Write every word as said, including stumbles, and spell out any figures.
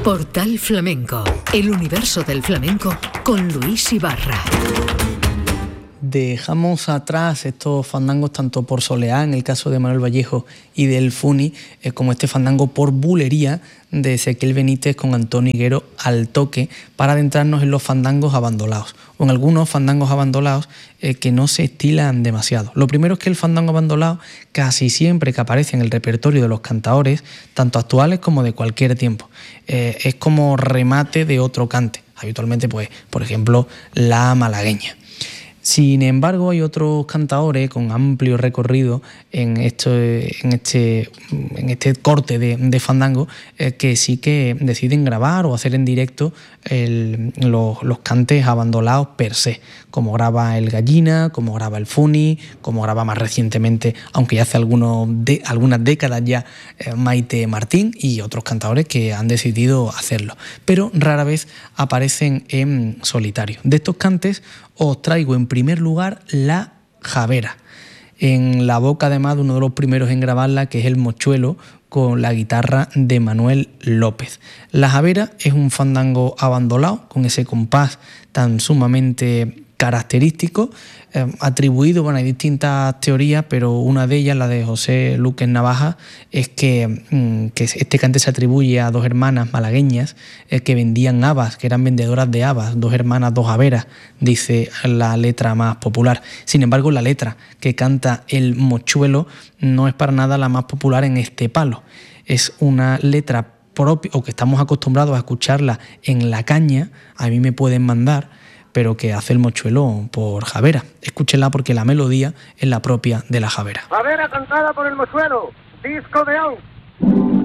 Portal Flamenco, el universo del flamenco con Luis Ibarra. Dejamos atrás estos fandangos tanto por soleá, en el caso de Manuel Vallejo y del Funi, eh, como este fandango por bulería de Ezequiel Benítez con Antonio Higuero al toque, para adentrarnos en los fandangos abandonados, o en algunos fandangos abandonados eh, que no se estilan demasiado. Lo primero es que el fandango abandonado casi siempre que aparece en el repertorio de los cantaores, tanto actuales como de cualquier tiempo, eh, es como remate de otro cante, habitualmente pues, por ejemplo, la malagueña. Sin embargo, hay otros cantaores con amplio recorrido en, esto, en, este, en este corte de, de fandango eh, que sí que deciden grabar o hacer en directo el, los, los cantes abandonados per se, como graba el Gallina, como graba el Funi, como graba más recientemente, aunque ya hace algunos de, algunas décadas ya, eh, Maite Martín y otros cantadores que han decidido hacerlo, pero rara vez aparecen en solitario. De estos cantes os traigo en primer lugar la Javera, en la boca además de uno de los primeros en grabarla, que es el Mochuelo, con la guitarra de Manuel López. La Javera es un fandango abandonado, con ese compás tan sumamente característico, eh, atribuido, bueno, hay distintas teorías, pero una de ellas, la de José Luque Navaja, es que, mm, que este cante se atribuye a dos hermanas malagueñas eh, que vendían habas, que eran vendedoras de habas, dos hermanas, dos haberas, dice la letra más popular. Sin embargo, la letra que canta el Mochuelo no es para nada la más popular en este palo. Es una letra propia, o que estamos acostumbrados a escucharla en La Caña, a mí me pueden mandar, pero que hace el Mochuelo por Javera. Escúchenla porque la melodía es la propia de la Javera. Javera cantada por el Mochuelo, disco de hoy.